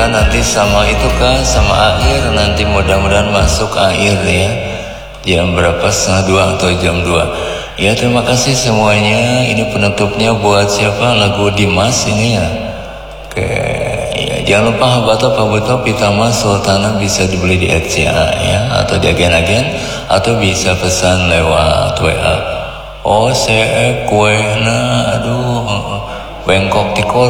mudah-mudahan nanti sama itu kah, sama air, nanti mudah-mudahan masuk air ya. Jam berapa, setengah 2 atau jam 2. Ya terima kasih semuanya. Ini penutupnya buat siapa? Lagu Dimas ini ya. Oke, ya, jangan lupa Habato Pabuto Pitama Sultana bisa dibeli di RCA ya, atau di agen-agen, atau bisa pesan lewat WA. Oh, kue na, aduh, bengkok tikor.